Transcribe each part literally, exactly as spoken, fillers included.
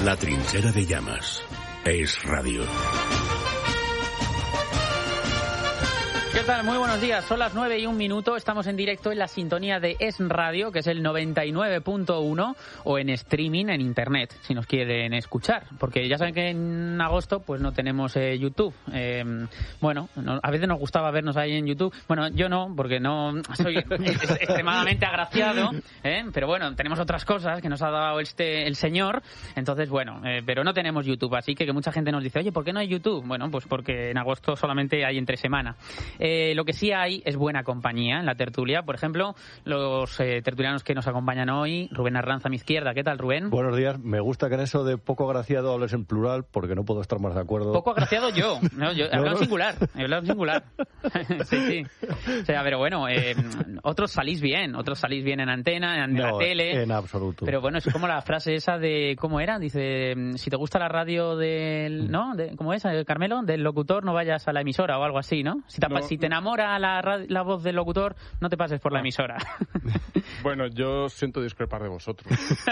La trinchera de llamas. Es radio. ¿Qué tal? Muy buenos días. Son las nueve y un minuto. Estamos en directo en la sintonía de Es Radio, que es el noventa y nueve punto uno, o en streaming en internet, si nos quieren escuchar. Porque ya saben que en agosto pues no tenemos eh, YouTube. Eh, bueno, no, a veces nos gustaba vernos ahí en YouTube. Bueno, yo no, porque no soy extremadamente agraciado. ¿eh? Pero bueno, tenemos otras cosas que nos ha dado este el señor. Entonces, bueno, eh, pero no tenemos YouTube. Así que, que mucha gente nos dice, oye, ¿por qué no hay YouTube? Bueno, pues porque en agosto solamente hay entre semana. Eh, lo que sí hay es buena compañía en la tertulia. Por ejemplo, los eh, tertulianos que nos acompañan hoy. Rubén Arranz a mi izquierda. ¿Qué tal, Rubén? Buenos días. Me gusta que en eso de poco agraciado hables en plural, porque no puedo estar más de acuerdo. Poco agraciado yo. No, yo he hablado no, no. en singular. He hablado en singular. sí, sí. O sea, pero bueno, eh, otros salís bien. Otros salís bien en antena, en no, la tele. En absoluto. Pero bueno, es como la frase esa de... ¿Cómo era? Dice, si te gusta la radio del... ¿No? De, ¿Cómo es, Carmelo? Del locutor, no vayas a la emisora o algo así, ¿no? Si te, no, si te enamora la, la voz del locutor, no te pases por la emisora. Bueno, yo siento discrepar de vosotros.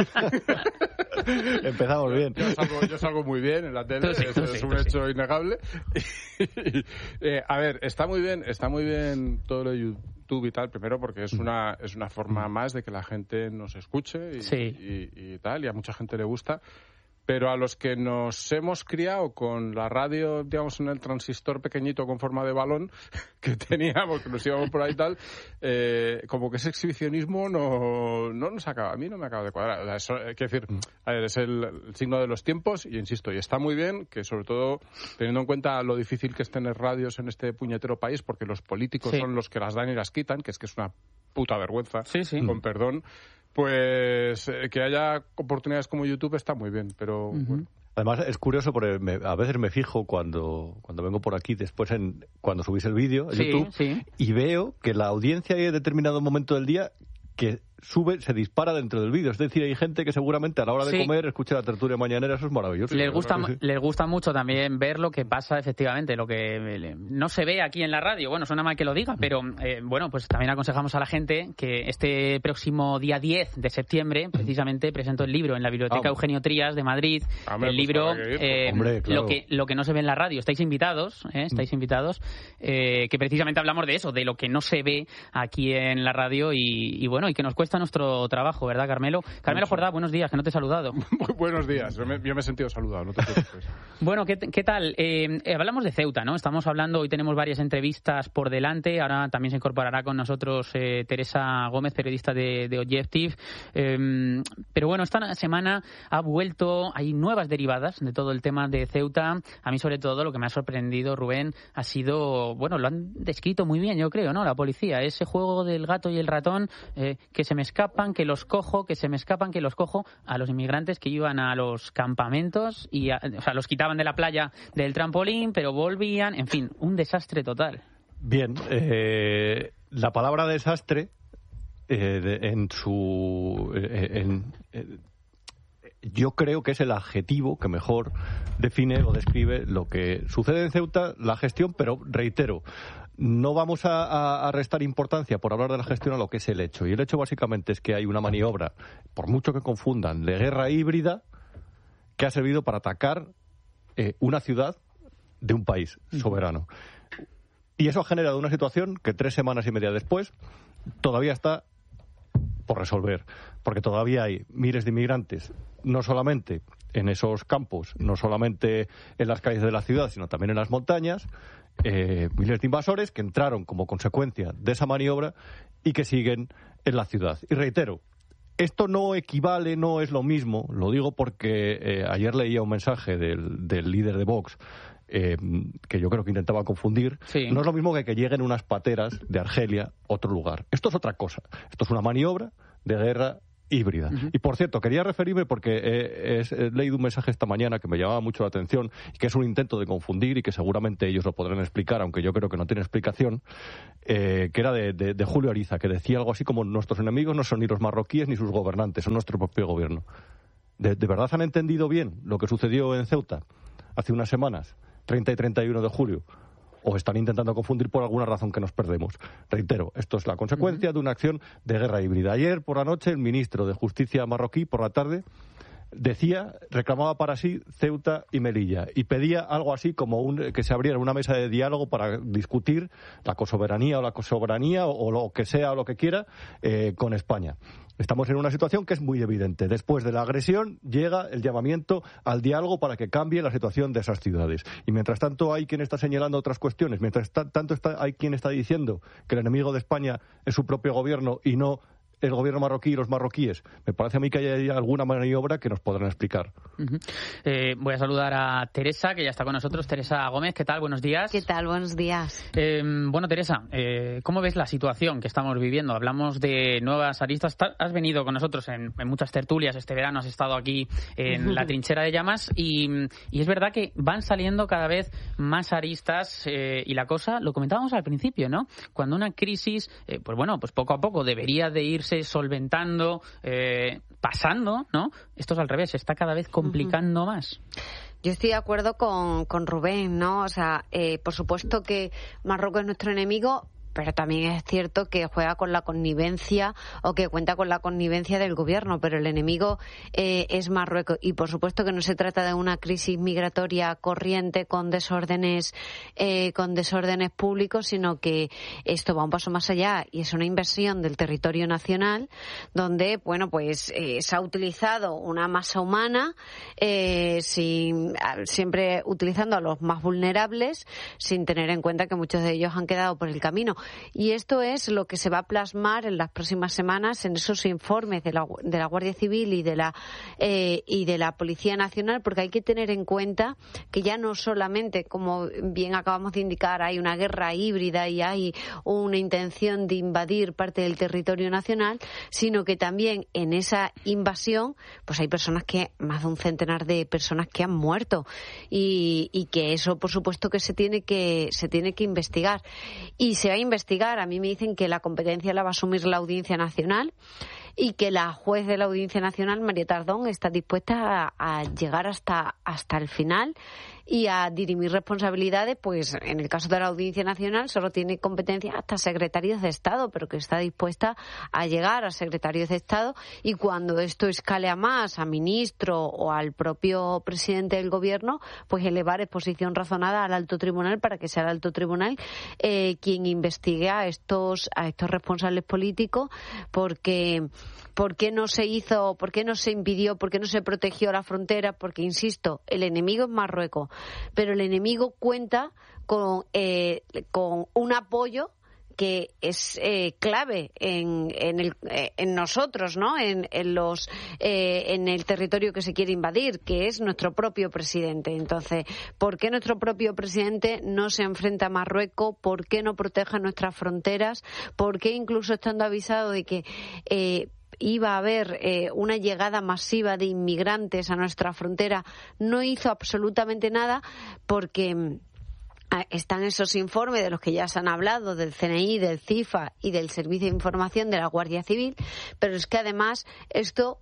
Empezamos bien. Yo, yo, salgo, yo salgo muy bien en la tele, sí, eso sí, es un sí. hecho innegable. eh, a ver, está muy bien, está muy bien todo lo de YouTube y tal, primero porque es una es una forma más de que la gente nos escuche y, sí. y, y tal, y a mucha gente le gusta. Pero a los que nos hemos criado con la radio, digamos, en el transistor pequeñito con forma de balón que teníamos, que nos íbamos por ahí y tal, eh, como que ese exhibicionismo no, no nos acaba, a mí no me acaba de cuadrar. O sea, eso, eh, quiero decir, a ver, es el, el signo de los tiempos y, insisto, y está muy bien que, sobre todo, teniendo en cuenta lo difícil que es tener radios en este puñetero país, porque los políticos sí. son los que las dan y las quitan, que es que es una puta vergüenza, sí, sí. con perdón. Pues eh, que haya oportunidades como YouTube está muy bien, pero uh-huh. bueno. Además es curioso porque me, a veces me fijo cuando, cuando vengo por aquí, después en cuando subís el vídeo a sí, YouTube, sí. y veo que la audiencia hay en determinado momento del día que sube, se dispara dentro del vídeo. Es decir, hay gente que seguramente a la hora de sí. comer escucha la tertulia mañanera, eso es maravilloso. Les gusta, sí. les gusta mucho también ver lo que pasa efectivamente, lo que no se ve aquí en la radio. Bueno, suena mal que lo diga, pero eh, bueno, pues también aconsejamos a la gente que este próximo día diez de septiembre, precisamente, presento el libro en la Biblioteca ah, Eugenio Trías de Madrid. Hombre, el pues libro, ir, eh, hombre, claro. lo que lo que no se ve en la radio. Estáis invitados, ¿eh? Estáis invitados, eh, que precisamente hablamos de eso, de lo que no se ve aquí en la radio y, y bueno, y que nos cuesta nuestro trabajo. ¿Verdad, Carmelo? Carmelo Jordá, buenos días, que no te he saludado. Muy buenos días, yo me, yo me he sentido saludado, no te preocupes. Bueno, ¿qué, qué tal? Eh, eh, hablamos de Ceuta, ¿no? Estamos hablando, hoy tenemos varias entrevistas por delante, ahora también se incorporará con nosotros eh, Teresa Gómez, periodista de, de Objective. Eh, pero bueno, esta semana ha vuelto, hay nuevas derivadas de todo el tema de Ceuta. A mí, sobre todo, lo que me ha sorprendido, Rubén, ha sido, bueno, lo han descrito muy bien, yo creo, ¿no? La policía, ese juego del gato y el ratón, eh, que se me escapan, que los cojo, que se me escapan, que los cojo a los inmigrantes que iban a los campamentos y, a, o sea, los quitaban de la playa del trampolín, pero volvían, en fin, un desastre total. Bien, eh, la palabra desastre eh, de, en su... Eh, en, eh, yo creo que es el adjetivo que mejor define o describe lo que sucede en Ceuta, la gestión, pero reitero, no vamos a, a, a restar importancia por hablar de la gestión a lo que es el hecho. Y el hecho básicamente es que hay una maniobra, por mucho que confundan, de guerra híbrida que ha servido para atacar eh, una ciudad de un país soberano. Y eso ha generado una situación que tres semanas y media después todavía está por resolver, porque todavía hay miles de inmigrantes, no solamente en esos campos, no solamente en las calles de la ciudad, sino también en las montañas, eh, miles de invasores que entraron como consecuencia de esa maniobra y que siguen en la ciudad. Y reitero, esto no equivale, no es lo mismo, lo digo porque eh, ayer leía un mensaje del, del líder de Vox, Eh, que yo creo que intentaba confundir. Sí. No es lo mismo que que lleguen unas pateras de Argelia a otro lugar. Esto es otra cosa. Esto es una maniobra de guerra híbrida. Uh-huh. Y por cierto, quería referirme porque he, he, he leído un mensaje esta mañana que me llamaba mucho la atención y que es un intento de confundir y que seguramente ellos lo podrán explicar, aunque yo creo que no tiene explicación, eh, que era de, de, de Julio Ariza, que decía algo así como: nuestros enemigos no son ni los marroquíes ni sus gobernantes, son nuestro propio gobierno. ¿De, de verdad han entendido bien lo que sucedió en Ceuta hace unas semanas, treinta y treinta y uno de julio? ¿O están intentando confundir por alguna razón que nos perdemos? Reitero, esto es la consecuencia uh-huh. de una acción de guerra híbrida. Ayer por la noche el ministro de Justicia marroquí, por la tarde, decía, reclamaba para sí Ceuta y Melilla y pedía algo así como un, que se abriera una mesa de diálogo para discutir la cosoberanía o la cosoberanía o, o lo que sea o lo que quiera eh, con España. Estamos en una situación que es muy evidente. Después de la agresión llega el llamamiento al diálogo para que cambie la situación de esas ciudades. Y mientras tanto hay quien está señalando otras cuestiones, mientras tanto está, hay quien está diciendo que el enemigo de España es su propio gobierno y no el gobierno marroquí y los marroquíes. Me parece a mí que hay alguna maniobra que nos podrán explicar. Uh-huh. Eh, voy a saludar a Teresa, que ya está con nosotros. Teresa Gómez, ¿qué tal? Buenos días. ¿Qué tal? Buenos días. Eh, bueno, Teresa, eh, ¿cómo ves la situación que estamos viviendo? Hablamos de nuevas aristas. Has venido con nosotros en, en muchas tertulias este verano, has estado aquí en uh-huh. la trinchera de llamas y, y es verdad que van saliendo cada vez más aristas eh, y la cosa, lo comentábamos al principio, ¿no? Cuando una crisis, eh, pues bueno, pues poco a poco debería de irse solventando, eh, pasando, ¿no? Esto es al revés, se está cada vez complicando uh-huh. más. Yo estoy de acuerdo con, con Rubén, ¿no? O sea, eh, por supuesto que Marruecos es nuestro enemigo, pero también es cierto que juega con la connivencia o que cuenta con la connivencia del gobierno, pero el enemigo eh, es Marruecos. Y por supuesto que no se trata de una crisis migratoria corriente con desórdenes eh, con desórdenes públicos, sino que esto va un paso más allá y es una inversión del territorio nacional donde, bueno, pues eh, se ha utilizado una masa humana eh, sin, siempre utilizando a los más vulnerables sin tener en cuenta que muchos de ellos han quedado por el camino. Y esto es lo que se va a plasmar en las próximas semanas en esos informes de la, de la Guardia Civil y de la eh, y de la Policía Nacional, porque hay que tener en cuenta que ya no solamente, como bien acabamos de indicar, hay una guerra híbrida y hay una intención de invadir parte del territorio nacional, sino que también en esa invasión pues hay personas que, más de un centenar de personas que han muerto y, y que eso por supuesto que se tiene que se tiene que investigar y se va a investigar. A mí me dicen que la competencia la va a asumir la Audiencia Nacional y que la juez de la Audiencia Nacional, María Tardón, está dispuesta a, a llegar hasta, hasta el final y a dirimir responsabilidades. Pues en el caso de la Audiencia Nacional solo tiene competencia hasta secretarios de Estado, pero que está dispuesta a llegar a secretarios de Estado, y cuando esto escale a más, a ministro o al propio presidente del gobierno, pues elevar exposición razonada al alto tribunal para que sea el alto tribunal eh, quien investigue a estos a estos responsables políticos, porque ¿por qué no se hizo, por qué no se impidió, por qué no se protegió la frontera? Porque, insisto, el enemigo es Marruecos, pero el enemigo cuenta con, eh, con un apoyo que es eh, clave en, en, el, eh, en nosotros, ¿no? En, en los eh, en el territorio que se quiere invadir, que es nuestro propio presidente. Entonces, ¿por qué nuestro propio presidente no se enfrenta a Marruecos? ¿Por qué no protege nuestras fronteras? ¿Por qué, incluso estando avisado de que eh, iba a haber eh, una llegada masiva de inmigrantes a nuestra frontera, no hizo absolutamente nada? Porque están esos informes de los que ya se han hablado, del C N I, del CIFA y del Servicio de Información de la Guardia Civil, pero es que además esto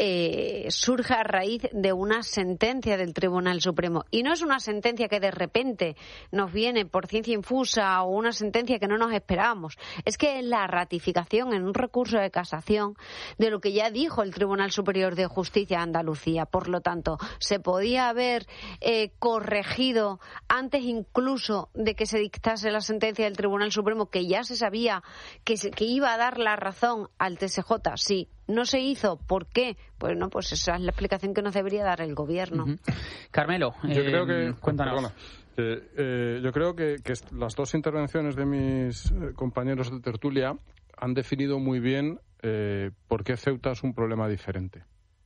Eh, surge a raíz de una sentencia del Tribunal Supremo. Y no es una sentencia que de repente nos viene por ciencia infusa o una sentencia que no nos esperábamos. Es que es la ratificación en un recurso de casación de lo que ya dijo el Tribunal Superior de Justicia de Andalucía. Por lo tanto, se podía haber eh, corregido antes incluso de que se dictase la sentencia del Tribunal Supremo, que ya se sabía que, se, que iba a dar la razón al T S J. Sí. No se hizo. ¿Por qué? Pues no, pues esa es la explicación que nos debería dar el gobierno. Uh-huh. Carmelo, yo eh, creo que cuéntanos. Perdona, eh, eh, yo creo que, que las dos intervenciones de mis compañeros de tertulia han definido muy bien eh, por qué Ceuta es un problema diferente.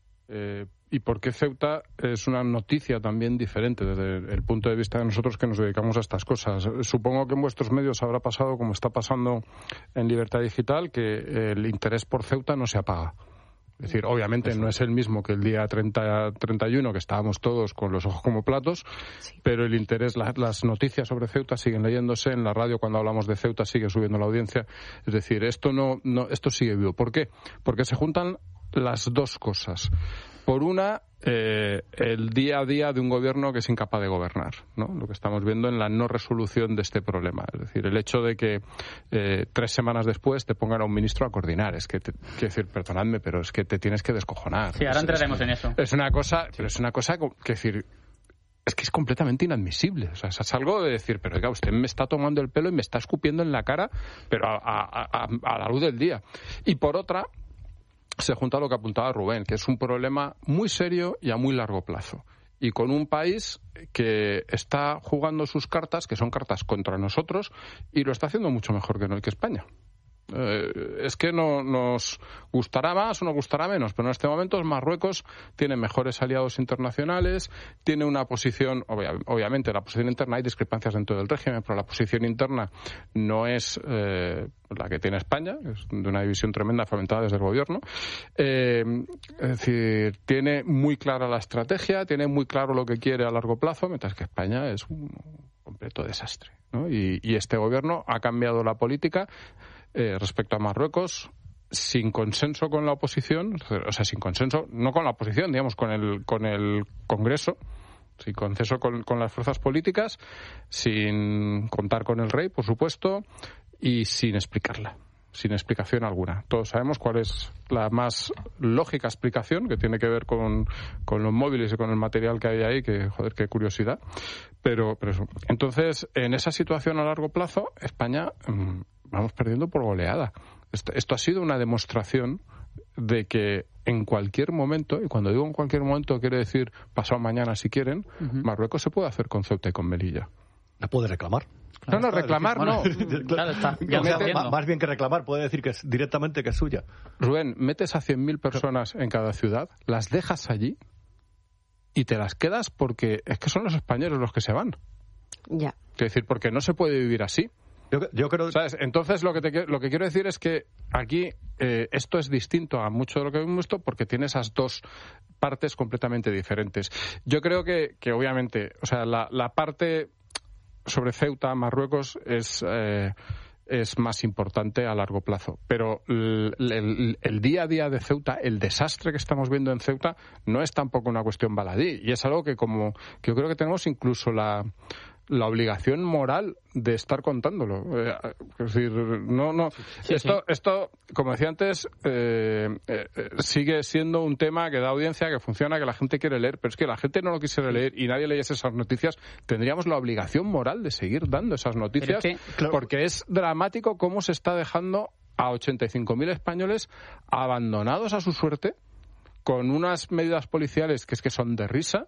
Eh, y por qué Ceuta es una noticia también diferente desde el punto de vista de nosotros que nos dedicamos a estas cosas. Supongo que en vuestros medios habrá pasado, como está pasando en Libertad Digital, que el interés por Ceuta no se apaga. Es decir, obviamente no es el mismo que el día treinta, treinta y uno, que estábamos todos con los ojos como platos, sí. Pero el interés, la, las noticias sobre Ceuta siguen leyéndose, en la radio cuando hablamos de Ceuta sigue subiendo la audiencia. Es decir, esto no, no esto sigue vivo. ¿Por qué? Porque se juntan las dos cosas. Por una, eh, el día a día de un gobierno que es incapaz de gobernar, ¿no? Lo que estamos viendo en la no resolución de este problema. Es decir, el hecho de que eh, tres semanas después te pongan a un ministro a coordinar. Es que, te, quiero decir, perdonadme, pero es que te tienes que descojonar. Sí, ahora es, entraremos es, en eso. Es una cosa, pero es una cosa que decir... Es que es completamente inadmisible. O sea, es algo de decir, pero oiga, usted me está tomando el pelo y me está escupiendo en la cara, pero a, a, a, a la luz del día. Y por otra, se junta lo que apuntaba Rubén, que es un problema muy serio y a muy largo plazo. Y con un país que está jugando sus cartas, que son cartas contra nosotros, y lo está haciendo mucho mejor que, no, que España. Eh, es que no nos gustará más o nos gustará menos, pero en este momento Marruecos tiene mejores aliados internacionales, tiene una posición, obvia, obviamente la posición interna hay discrepancias dentro del régimen, pero la posición interna no es eh, la que tiene España, es de una división tremenda fomentada desde el gobierno. Eh, es decir, tiene muy clara la estrategia, tiene muy claro lo que quiere a largo plazo, mientras que España es un completo desastre, ¿no? Y, y este gobierno ha cambiado la política Eh, respecto a Marruecos sin consenso con la oposición, o sea, sin consenso, no con la oposición, digamos, con el con el Congreso, sin consenso con, con las fuerzas políticas, sin contar con el rey, por supuesto, y sin explicarla, sin explicación alguna. Todos sabemos cuál es la más lógica explicación, que tiene que ver con, con los móviles y con el material que hay ahí, que, joder, qué curiosidad. Pero, pero eso. Entonces, en esa situación a largo plazo, España... Mmm, vamos perdiendo por goleada. Esto, esto ha sido una demostración de que en cualquier momento, y cuando digo en cualquier momento quiere decir pasado mañana si quieren, uh-huh. Marruecos se puede hacer con Ceuta y con Melilla. La puede reclamar. Claro, no, no, reclamar no. Bueno, claro, está. Ya o sea, más, más bien que reclamar, puede decir que es directamente que es suya. Rubén, metes a cien mil personas en cada ciudad, las dejas allí y te las quedas porque es que son los españoles los que se van. Ya. Es decir, porque no se puede vivir así. Yo, yo creo... ¿Sabes? Entonces, lo que, te, lo que quiero decir es que aquí eh, esto es distinto a mucho de lo que hemos visto porque tiene esas dos partes completamente diferentes. Yo creo que, que obviamente, o sea, la, la parte sobre Ceuta, Marruecos, es... Eh, es más importante a largo plazo. Pero el, el, el día a día de Ceuta, el desastre que estamos viendo en Ceuta, no es tampoco una cuestión baladí. Y es algo que como que yo creo que tenemos incluso la, la obligación moral de estar contándolo. Eh, es decir, no, no. Sí, esto, sí. esto, como decía antes, eh, eh, sigue siendo un tema que da audiencia, que funciona, que la gente quiere leer, pero es que la gente no lo quisiera leer y nadie leyese esas noticias, tendríamos la obligación moral de seguir dando esas noticias, es que, claro, porque es dramático cómo se está dejando a ochenta y cinco mil españoles abandonados a su suerte, con unas medidas policiales que es que son de risa,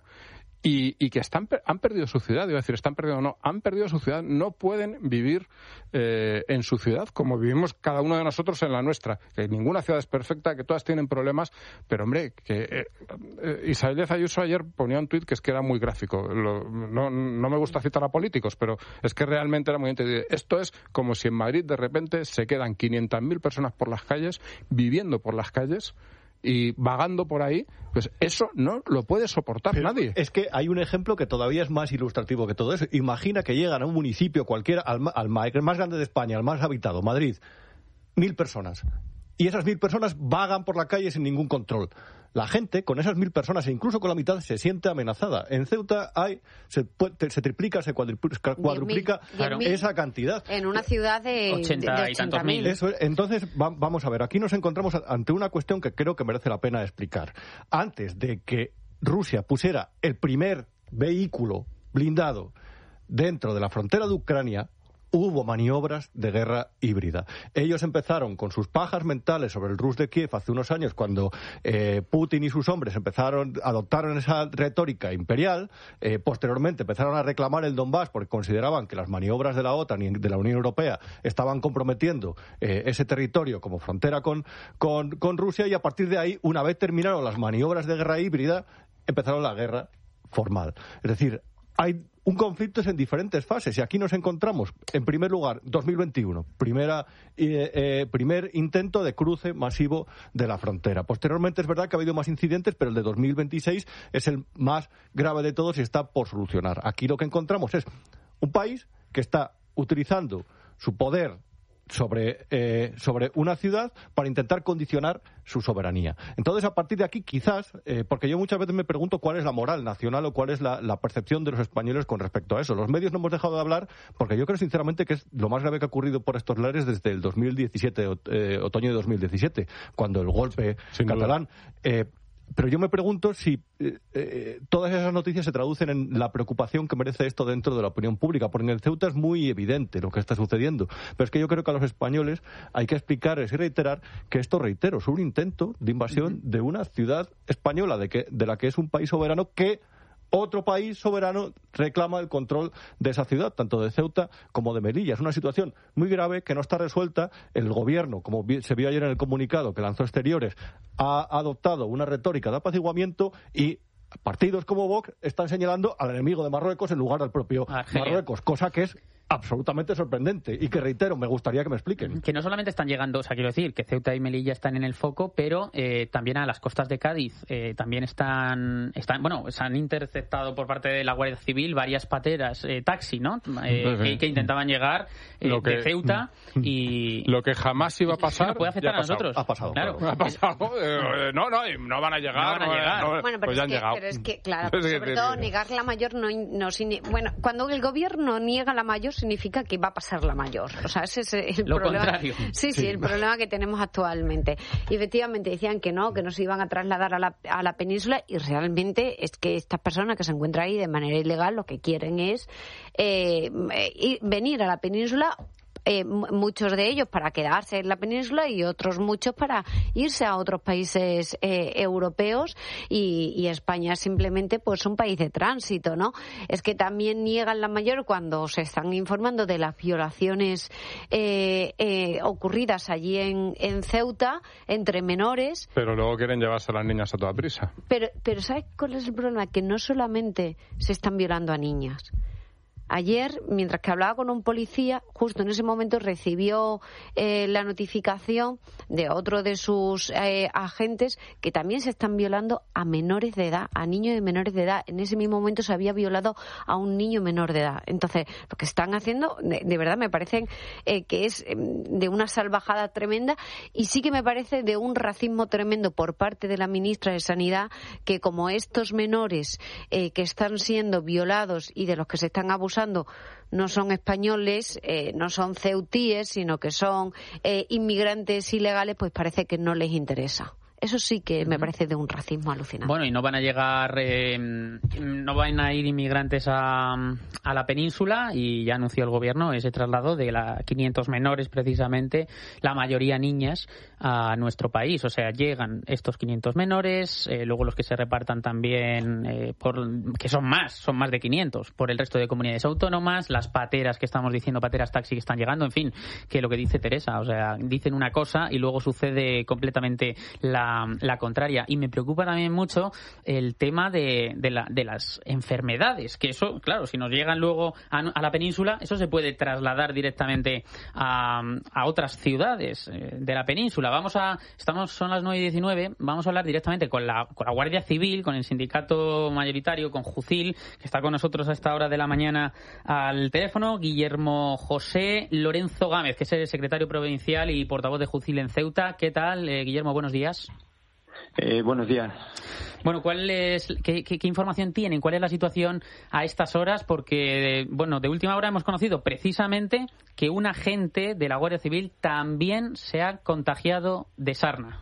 Y, y que están han perdido su ciudad, iba a decir, están perdiendo, no, han perdido su ciudad, no pueden vivir eh, en su ciudad como vivimos cada uno de nosotros en la nuestra, que ninguna ciudad es perfecta, que todas tienen problemas, pero hombre, que eh, eh, Isabel Díaz Ayuso ayer ponía un tuit que es que era muy gráfico, Lo, no, no me gusta citar a políticos, pero es que realmente era muy entendido. Esto es como si en Madrid de repente se quedan quinientas mil personas por las calles, viviendo por las calles, y vagando por ahí, pues eso no lo puede soportar Pero nadie. Es que hay un ejemplo que todavía es más ilustrativo que todo eso. Imagina que llegan a un municipio cualquiera, al, al más grande de España, al más habitado, Madrid, mil personas. Y esas mil personas vagan por la calle sin ningún control. La gente, con esas mil personas, e incluso con la mitad, se siente amenazada. En Ceuta hay se, se triplica, se cuadruplica, cuadruplica Claro. esa cantidad. En una ciudad de ochenta y tantos mil. Eso es. Entonces, va, vamos a ver, aquí nos encontramos ante una cuestión que creo que merece la pena explicar. Antes de que Rusia pusiera el primer vehículo blindado dentro de la frontera de Ucrania, hubo maniobras de guerra híbrida. Ellos empezaron con sus pajas mentales sobre el Rus de Kiev hace unos años, cuando eh, Putin y sus hombres empezaron, adoptaron esa retórica imperial. Eh, posteriormente empezaron a reclamar el Donbass porque consideraban que las maniobras de la OTAN y de la Unión Europea estaban comprometiendo eh, ese territorio como frontera con, con, con Rusia, y a partir de ahí, una vez terminaron las maniobras de guerra híbrida, empezaron la guerra formal. Es decir, hay un conflicto en diferentes fases y aquí nos encontramos, en primer lugar, dos mil veintiuno, primera, eh, eh, primer intento de cruce masivo de la frontera. Posteriormente es verdad que ha habido más incidentes, pero el de dos mil veintiséis es el más grave de todos y está por solucionar. Aquí lo que encontramos es un país que está utilizando su poder sobre, eh, sobre una ciudad para intentar condicionar su soberanía. Entonces, a partir de aquí, quizás, eh, porque yo muchas veces me pregunto cuál es la moral nacional o cuál es la, la percepción de los españoles con respecto a eso. Los medios no hemos dejado de hablar porque yo creo sinceramente que es lo más grave que ha ocurrido por estos lares desde el dos mil diecisiete, eh, otoño de dos mil diecisiete, cuando el golpe Sin catalán... Eh, Pero yo me pregunto si eh, eh, todas esas noticias se traducen en la preocupación que merece esto dentro de la opinión pública, porque en el Ceuta es muy evidente lo que está sucediendo. Pero es que yo creo que a los españoles hay que explicarles y reiterar que esto, reitero, es un intento de invasión de una ciudad española, de, que, de la que es un país soberano que... otro país soberano reclama el control de esa ciudad, tanto de Ceuta como de Melilla. Es una situación muy grave que no está resuelta. El gobierno, como se vio ayer en el comunicado que lanzó Exteriores, ha adoptado una retórica de apaciguamiento y partidos como Vox están señalando al enemigo de Marruecos en lugar del propio Argelia. Marruecos, cosa que es absolutamente sorprendente y que, reitero, me gustaría que me expliquen. Que no solamente están llegando, o sea, quiero decir, que Ceuta y Melilla están en el foco, pero eh, también a las costas de Cádiz eh, también están, están, bueno, se han interceptado por parte de la Guardia Civil varias pateras, eh, taxi, ¿no? Eh, que, que intentaban llegar eh, lo que, de Ceuta y... Lo que jamás iba a pasar... Eso puede afectar a nosotros. Ha pasado, claro. claro. Ha pasado. Eh, no, no, no van a llegar. No van a no, llegar. No, bueno, pero, pues es ya han que, llegado. pero es que, claro, pues sobre todo negar la mayor no, no significa... Bueno, cuando el gobierno niega la mayor significa que va a pasar la mayor. O sea, ese es el Lo problema. Contrario. Sí, sí, sí, el problema que tenemos actualmente. Y efectivamente decían que no, que no se iban a trasladar a la, a la península y realmente es que estas personas que se encuentran ahí de manera ilegal lo que quieren es eh, ir, venir a la península. Eh, muchos de ellos para quedarse en la península y otros muchos para irse a otros países eh, europeos y, y España es simplemente pues un país de tránsito, ¿no? Es que también niegan la mayor cuando se están informando de las violaciones eh, eh, ocurridas allí en, en Ceuta entre menores. Pero luego quieren llevarse a las niñas a toda prisa. Pero, pero ¿sabes cuál es el problema? Que no solamente se están violando a niñas. Ayer, mientras que hablaba con un policía, justo en ese momento recibió eh, la notificación de otro de sus eh, agentes que también se están violando a menores de edad, a niños de menores de edad. En ese mismo momento se había violado a un niño menor de edad. Entonces, lo que están haciendo, de, de verdad, me parece eh, que es eh, de una salvajada tremenda y sí que me parece de un racismo tremendo por parte de la ministra de Sanidad, que como estos menores eh, que están siendo violados y de los que se están abusando no son españoles, eh, no son ceutíes, sino que son eh, inmigrantes ilegales, pues parece que no les interesa. Eso sí que me parece de un racismo alucinante. Bueno, y no van a llegar, eh, no van a ir inmigrantes a, a la península y ya anunció el gobierno ese traslado de la quinientos menores, precisamente, la mayoría niñas, a nuestro país. O sea, llegan estos quinientos menores, eh, luego los que se repartan también, eh, por que son más, son más de quinientos, por el resto de comunidades autónomas, las pateras que estamos diciendo, pateras taxi que están llegando, en fin, que lo que dice Teresa, o sea, dicen una cosa y luego sucede completamente la la contraria. Y me preocupa también mucho el tema de, de, la, de las enfermedades, que eso, claro, si nos llegan luego a, a la península, eso se puede trasladar directamente a, a otras ciudades de la península. Vamos a, estamos, son las nueve y diecinueve, vamos a hablar directamente con la, con la Guardia Civil, con el sindicato mayoritario, con Jucil, que está con nosotros a esta hora de la mañana al teléfono, Guillermo José Lorenzo Gámez, que es el secretario provincial y portavoz de Jucil en Ceuta. ¿Qué tal, eh, Guillermo? Buenos días. Eh, buenos días. Bueno, ¿cuál es, qué, qué, qué información tienen? ¿Cuál es la situación a estas horas? Porque, bueno, de última hora hemos conocido precisamente que un agente de la Guardia Civil también se ha contagiado de sarna.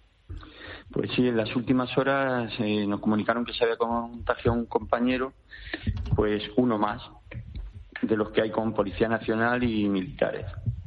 Pues sí, en las últimas horas eh, nos comunicaron que se había contagiado un compañero, pues uno más de los que hay con Policía Nacional y militares.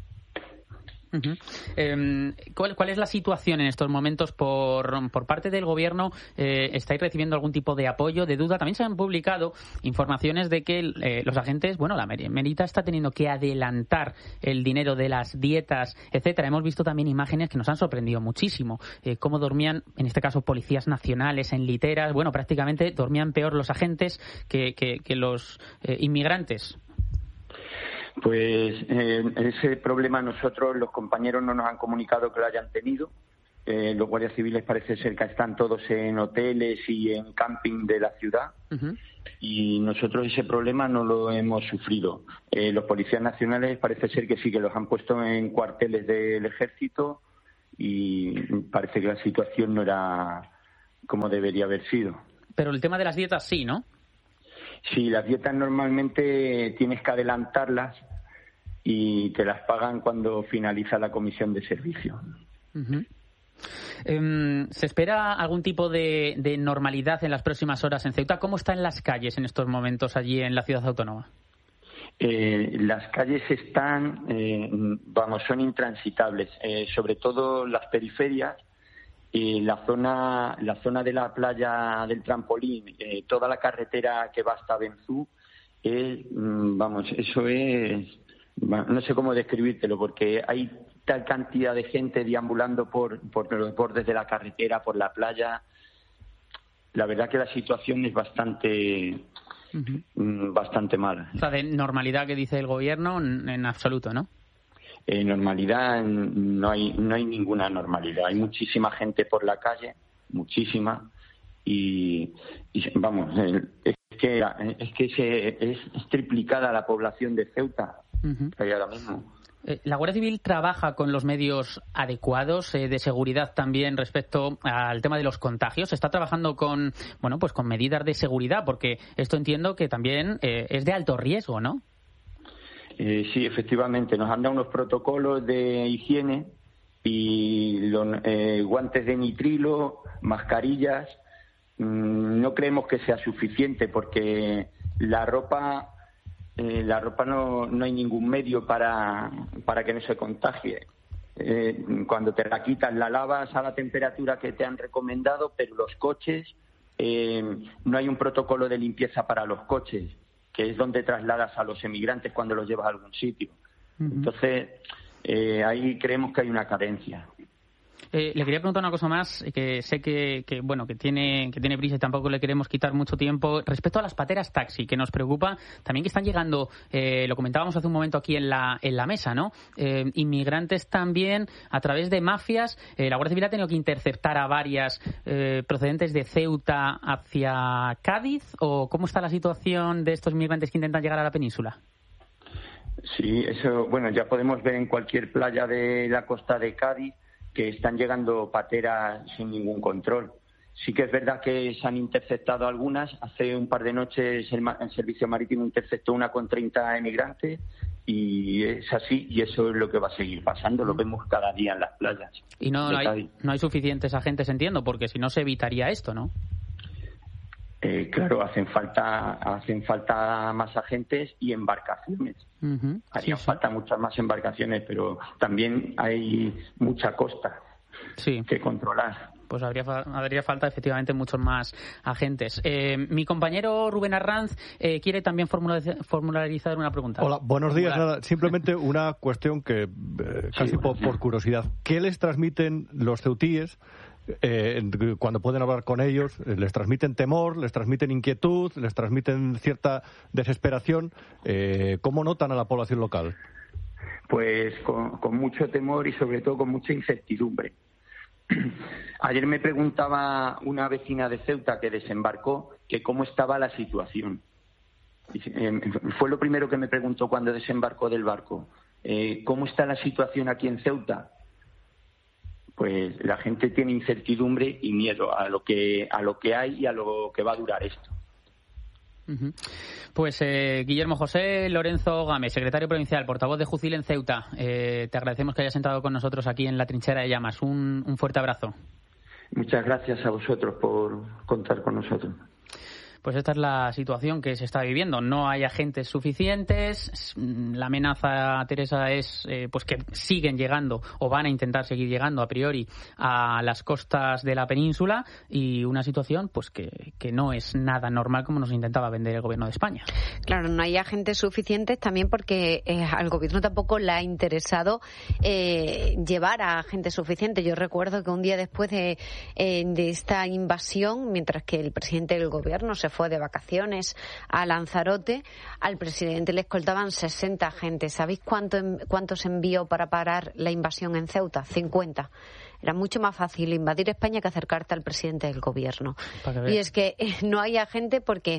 Uh-huh. Eh, ¿cuál, ¿Cuál es la situación en estos momentos por, por parte del Gobierno? Eh, ¿Estáis recibiendo algún tipo de apoyo, de duda? También se han publicado informaciones de que eh, los agentes, bueno, la Merita está teniendo que adelantar el dinero de las dietas, etcétera. Hemos visto también imágenes que nos han sorprendido muchísimo. Eh, cómo dormían, en este caso, policías nacionales en literas. Bueno, prácticamente dormían peor los agentes que, que, que los eh, inmigrantes. Pues eh, ese problema nosotros, los compañeros, no nos han comunicado que lo hayan tenido. Eh, los guardias civiles parece ser que están todos en hoteles y en camping de la ciudad. Uh-huh. Y nosotros ese problema no lo hemos sufrido. Eh, los policías nacionales parece ser que sí, que los han puesto en cuarteles del ejército y parece que la situación no era como debería haber sido. Pero el tema de las dietas sí, ¿no? Sí, las dietas normalmente tienes que adelantarlas y te las pagan cuando finaliza la comisión de servicio. Uh-huh. Um, ¿Se espera algún tipo de, de normalidad en las próximas horas en Ceuta? ¿Cómo están las calles en estos momentos allí en la ciudad autónoma? Eh, las calles están, eh, vamos, son intransitables, eh, sobre todo las periferias, eh, la zona, la zona de la playa del Trampolín, eh, toda la carretera que va hasta Benzú, eh, vamos, eso es, no sé cómo describírtelo, porque hay tal cantidad de gente deambulando por, por los bordes de la carretera, por la playa. La verdad que la situación es bastante uh-huh. bastante mala. O sea, de normalidad que dice el gobierno, en absoluto, ¿no? En normalidad no hay no hay ninguna normalidad. Hay muchísima gente por la calle, muchísima, y, y vamos, es que es que se, es, es triplicada la población de Ceuta uh-huh. que hay ahora mismo. ¿La Guardia Civil trabaja con los medios adecuados eh, de seguridad también respecto al tema de los contagios? ¿Está trabajando con, bueno, pues con medidas de seguridad? Porque esto entiendo que también eh, es de alto riesgo, ¿no? Eh, sí, efectivamente. Nos han dado unos protocolos de higiene y los, eh, guantes de nitrilo, mascarillas. Mm, no creemos que sea suficiente porque la ropa... Eh, la ropa no, no hay ningún medio para, para que no se contagie. Eh, cuando te la quitas, la lavas a la temperatura que te han recomendado, pero los coches, eh, no hay un protocolo de limpieza para los coches, que es donde trasladas a los emigrantes cuando los llevas a algún sitio. Uh-huh. Entonces, eh, ahí creemos que hay una carencia. Eh, le quería preguntar una cosa más, que sé que, que bueno que tiene que tiene prisa y tampoco le queremos quitar mucho tiempo. Respecto a las pateras taxi, que nos preocupa también que están llegando, eh, lo comentábamos hace un momento aquí en la en la mesa, ¿no? Eh, inmigrantes también a través de mafias. Eh, la Guardia Civil ha tenido que interceptar a varias eh, procedentes de Ceuta hacia Cádiz. ¿O cómo está la situación de estos inmigrantes que intentan llegar a la península? Sí, eso, bueno, ya podemos ver en cualquier playa de la costa de Cádiz que están llegando pateras sin ningún control. Sí que es verdad que se han interceptado algunas. Hace un par de noches el, el Servicio Marítimo interceptó una con treinta emigrantes y es así, y eso es lo que va a seguir pasando. Lo vemos cada día en las playas. Y no, no, hay, no hay suficientes agentes, entiendo, porque si no se evitaría esto, ¿no? Eh, claro, hacen falta hacen falta más agentes y embarcaciones. Uh-huh. Harían sí, sí. falta muchas más embarcaciones, pero también hay mucha costa sí. que controlar. Pues habría, habría falta efectivamente muchos más agentes. Eh, mi compañero Rubén Arranz eh, quiere también formularizar una pregunta. Hola, buenos días. Nada, simplemente una cuestión que eh, casi sí, por, por curiosidad. ¿Qué les transmiten los ceutíes? Eh, cuando pueden hablar con ellos, les transmiten temor, les transmiten inquietud, les transmiten cierta desesperación. Eh, ¿Cómo notan a la población local? Pues con, con mucho temor y sobre todo con mucha incertidumbre. Ayer me preguntaba una vecina de Ceuta que desembarcó que cómo estaba la situación. Eh, fue lo primero que me preguntó cuando desembarcó del barco. Eh, ¿Cómo está la situación aquí en Ceuta? Pues la gente tiene incertidumbre y miedo a lo que a lo que hay y a lo que va a durar esto. Uh-huh. Pues eh, Guillermo José Lorenzo Gámez, secretario provincial, portavoz de Jucil en Ceuta, eh, te agradecemos que hayas entrado con nosotros aquí en la Trinchera de Llamas. Un, un fuerte abrazo. Muchas gracias a vosotros por contar con nosotros. Pues esta es la situación que se está viviendo. No hay agentes suficientes. La amenaza, Teresa, es eh, pues que siguen llegando o van a intentar seguir llegando a priori a las costas de la península, y una situación pues que, que no es nada normal como nos intentaba vender el gobierno de España. Claro, no hay agentes suficientes también porque eh, al gobierno tampoco le ha interesado eh, llevar a agentes suficientes. Yo recuerdo que un día después de, eh, de esta invasión, mientras que el presidente del gobierno se fue de vacaciones a Lanzarote, al presidente le escoltaban sesenta agentes. ¿Sabéis cuánto cuántos envió para parar la invasión en Ceuta? cincuenta. era mucho más fácil invadir España que acercarte al presidente del gobierno. Y es que eh, no hay agente porque,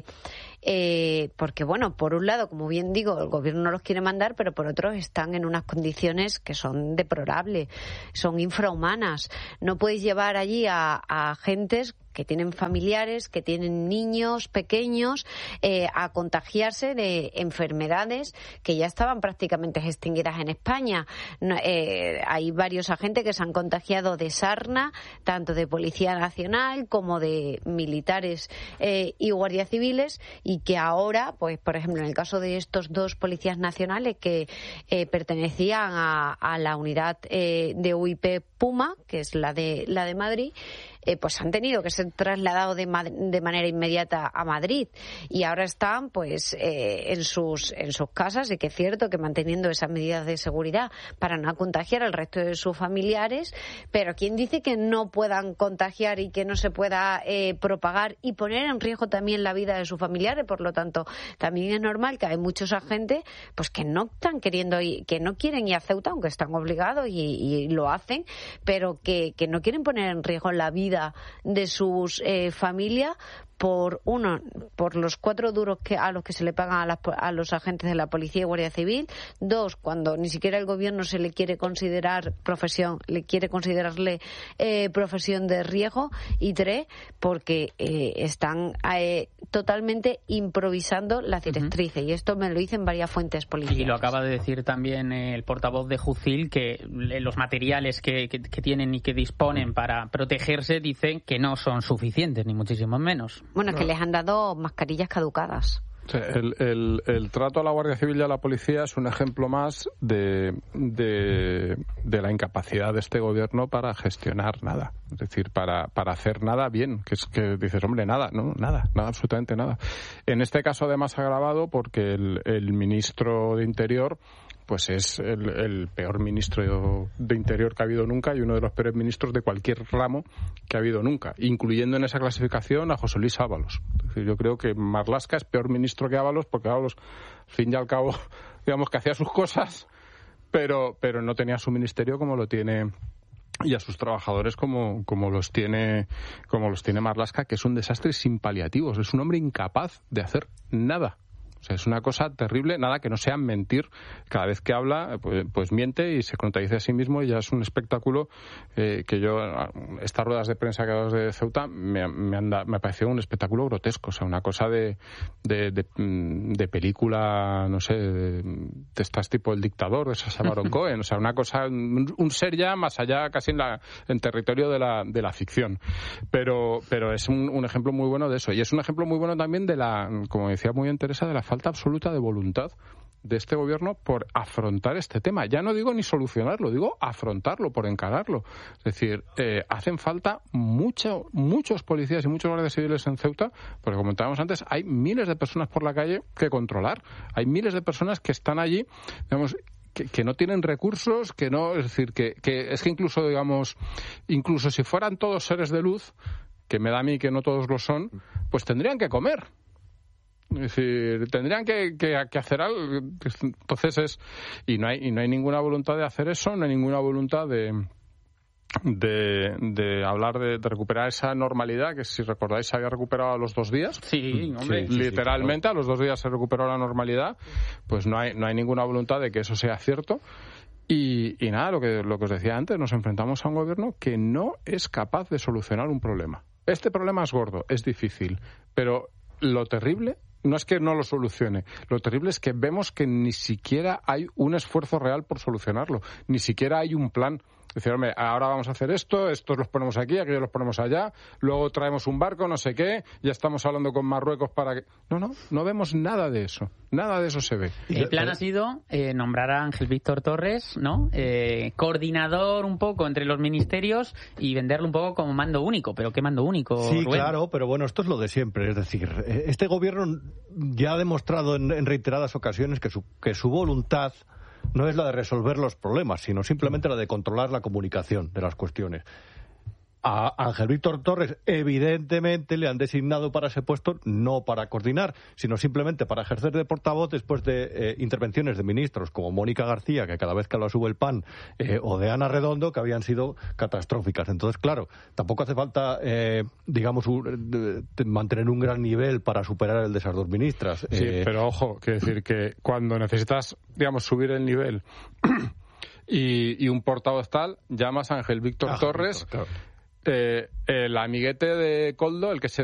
eh, porque, bueno, por un lado, como bien digo, el gobierno no los quiere mandar, pero por otro están en unas condiciones que son deplorables, son infrahumanas. No puedes llevar allí a, a agentes que tienen familiares, que tienen niños pequeños, eh, a contagiarse de enfermedades que ya estaban prácticamente extinguidas en España. No, eh, hay varios agentes que se han contagiado de sarna, tanto de Policía Nacional como de militares eh, y guardias civiles, y que ahora, pues por ejemplo, en el caso de estos dos policías nacionales que eh, pertenecían a, a la unidad eh, de U I P Puma, que es la de, la de Madrid, Eh, pues han tenido que ser trasladados de, de manera inmediata a Madrid y ahora están pues eh, en sus en sus casas, y que es cierto que manteniendo esas medidas de seguridad para no contagiar al resto de sus familiares, pero ¿quién dice que no puedan contagiar y que no se pueda eh, propagar y poner en riesgo también la vida de sus familiares? Por lo tanto, también es normal que hay muchos agentes pues que no están queriendo ir, que no quieren ir a Ceuta, aunque están obligados y, y lo hacen, pero que, que no quieren poner en riesgo la vida de sus eh, familias por uno, por los cuatro duros que a los que se le pagan a, las, a los agentes de la Policía y Guardia Civil; dos, cuando ni siquiera el gobierno se le quiere considerar profesión, le quiere considerarle eh, profesión de riesgo; y tres, porque eh, están eh, totalmente improvisando las directrices. Uh-huh. Y esto me lo dicen varias fuentes policiales. Y lo acaba de decir también el portavoz de Jucil, que los materiales que, que, que tienen y que disponen para protegerse dicen que no son suficientes, ni muchísimo menos. Bueno, es que les han dado mascarillas caducadas. Sí, el, el, el trato a la Guardia Civil y a la policía es un ejemplo más de, de, de la incapacidad de este gobierno para gestionar nada. Es decir, para, para hacer nada bien. Que es que dices, hombre, nada, no, nada, nada, absolutamente nada. En este caso, además, agravado porque el, el ministro de Interior pues es el, el peor ministro de Interior que ha habido nunca y uno de los peores ministros de cualquier ramo que ha habido nunca, incluyendo en esa clasificación a José Luis Ábalos. Es decir, yo creo que Marlaska es peor ministro que Ábalos, porque Ábalos, al fin y al cabo, digamos que hacía sus cosas, pero, pero no tenía su ministerio como lo tiene, y a sus trabajadores como, como los tiene como los tiene Marlaska, que es un desastre sin paliativos. Es un hombre incapaz de hacer nada. O sea, es una cosa terrible, nada que no sea mentir. Cada vez que habla, pues, pues miente y se contradice a sí mismo, y ya es un espectáculo eh, que yo, estas ruedas de prensa que hago de Ceuta, me, me, anda, me pareció un espectáculo grotesco. O sea, una cosa de, de, de, de película, no sé, de, de estas tipo El Dictador, de Sacha Baron Cohen. O sea, una cosa, un, un ser ya más allá, casi en, la, en territorio de la, de la ficción. Pero, pero es un, un ejemplo muy bueno de eso. Y es un ejemplo muy bueno también de la, como decía muy bien Teresa, de la falta absoluta de voluntad de este gobierno por afrontar este tema. Ya no digo ni solucionarlo, digo afrontarlo, por encararlo. Es decir, eh, hacen falta mucho, muchos policías y muchos guardias civiles en Ceuta, porque como comentábamos antes, hay miles de personas por la calle que controlar. Hay miles de personas que están allí, digamos, Que, que no tienen recursos, que no, es decir, que, que es que incluso, digamos, incluso si fueran todos seres de luz, que me da a mí que no todos lo son, pues tendrían que comer. Es decir, tendrían que, que, que hacer algo. Entonces es, y no hay, y no hay ninguna voluntad de hacer eso, no hay ninguna voluntad de de, de hablar de, de recuperar esa normalidad que, si recordáis, se había recuperado a los dos días. Sí, hombre. Sí, literalmente, a los dos días se recuperó la normalidad. Pues no hay, no hay ninguna voluntad de que eso sea cierto. Y, y nada, lo que, lo que os decía antes, nos enfrentamos a un gobierno que no es capaz de solucionar un problema. Este problema es gordo, es difícil, pero lo terrible no es que no lo solucione, lo terrible es que vemos que ni siquiera hay un esfuerzo real por solucionarlo, ni siquiera hay un plan. Es decir, hombre, ahora vamos a hacer esto, estos los ponemos aquí, aquellos los ponemos allá, luego traemos un barco, no sé qué, ya estamos hablando con Marruecos para que... No, no, no vemos nada de eso, nada de eso se ve. El plan ha sido eh, nombrar a Ángel Víctor Torres, ¿no? Eh, coordinador un poco entre los ministerios y venderlo un poco como mando único. ¿Pero qué mando único, Sí, Rubén? claro, pero bueno, esto es lo de siempre. Es decir, este gobierno ya ha demostrado en, en reiteradas ocasiones que su, que su voluntad no es la de resolver los problemas, sino simplemente la de controlar la comunicación de las cuestiones. a Ángel Víctor Torres, evidentemente, le han designado para ese puesto no para coordinar, sino simplemente para ejercer de portavoz después de eh, intervenciones de ministros como Mónica García, que cada vez que lo sube el pan, eh, o de Ana Redondo, que habían sido catastróficas. Entonces, claro, tampoco hace falta, eh, digamos, un, de, de mantener un gran nivel para superar el de esas dos ministras. Sí, eh, pero ojo, quiero decir que cuando necesitas, digamos, subir el nivel y, y un portavoz tal, llamas a Ángel Víctor Ángel Torres, Víctor, claro. eh, el amiguete de Koldo, el que se